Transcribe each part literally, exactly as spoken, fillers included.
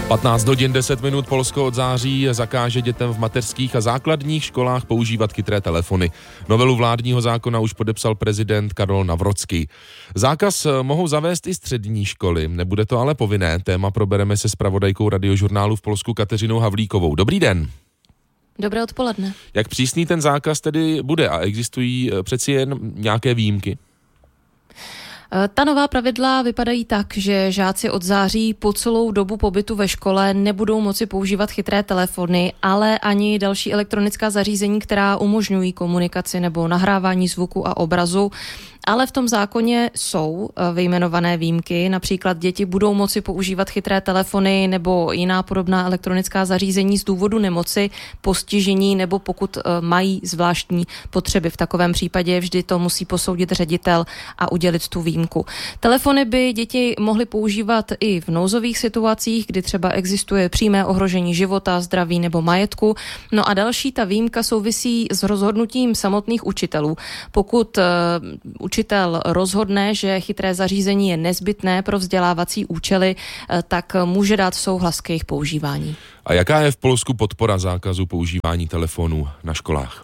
patnáct hodin deset minut. Polsko od září zakáže dětem v mateřských a základních školách používat chytré telefony. Novelu vládního zákona už podepsal prezident Karol Nawrocki. Zákaz mohou zavést i střední školy, nebude to ale povinné. Téma probereme se zpravodajkou Radiožurnálu v Polsku Kateřinou Havlíkovou. Dobrý den. Dobré odpoledne. Jak přísný ten zákaz tedy bude a existují přeci jen nějaké výjimky? Ta nová pravidla vypadají tak, že žáci od září po celou dobu pobytu ve škole nebudou moci používat chytré telefony, ale ani další elektronická zařízení, která umožňují komunikaci nebo nahrávání zvuku a obrazu. Ale v tom zákoně jsou vyjmenované výjimky, například děti budou moci používat chytré telefony nebo jiná podobná elektronická zařízení z důvodu nemoci, postižení nebo pokud mají zvláštní potřeby. V takovém případě vždy to musí posoudit ředitel a udělit tu výjimku. Telefony by děti mohly používat i v nouzových situacích, kdy třeba existuje přímé ohrožení života, zdraví nebo majetku. No a další ta výjimka souvisí s rozhodnutím samotných učitelů. Pokud uh, učitel rozhodne, že chytré zařízení je nezbytné pro vzdělávací účely, tak může dát souhlas k jejich používání. A jaká je v Polsku podpora zákazu používání telefonů na školách?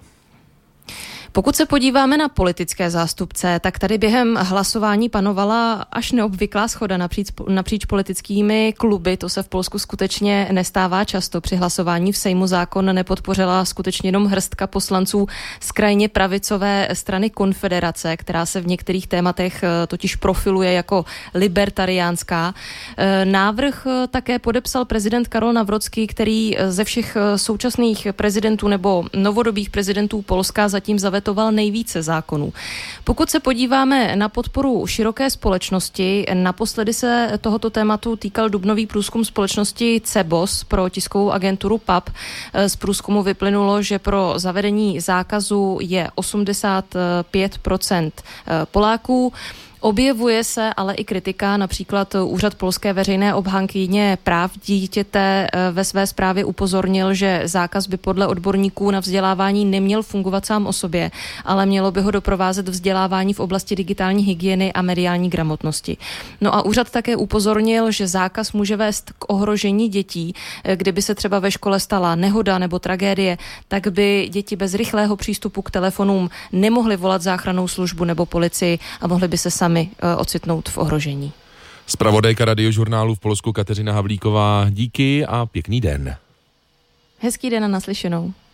Pokud se podíváme na politické zástupce, tak tady během hlasování panovala až neobvyklá shoda napříč, napříč politickými kluby. To se v Polsku skutečně nestává často. Při hlasování v Sejmu zákon nepodpořila skutečně jenom hrstka poslanců z krajně pravicové strany Konfederace, která se v některých tématech totiž profiluje jako libertariánská. Návrh také podepsal prezident Karol Nawrocki, který ze všech současných prezidentů nebo novodobých prezidentů Polska zatím zavedl nejvíce zákonů. Pokud se podíváme na podporu široké společnosti, naposledy se tohoto tématu týkal dubnový průzkum společnosti Cebos pro tiskovou agenturu P A P. Z průzkumu vyplynulo, že pro zavedení zákazu je osmdesát pět procent Poláků. Objevuje se ale i kritika, například Úřad polské veřejné obhájkyně práv dítěte ve své zprávě upozornil, že zákaz by podle odborníků na vzdělávání neměl fungovat sám o sobě, ale mělo by ho doprovázet vzdělávání v oblasti digitální hygieny a mediální gramotnosti. No a úřad také upozornil, že zákaz může vést k ohrožení dětí. Kdyby se třeba ve škole stala nehoda nebo tragédie, tak by děti bez rychlého přístupu k telefonům nemohly volat záchrannou službu nebo policii a mohly by se sami ocitnout v ohrožení. Zpravodajka Radiožurnálu v Polsku Kateřina Havlíková, díky a pěkný den. Hezký den a naslyšenou.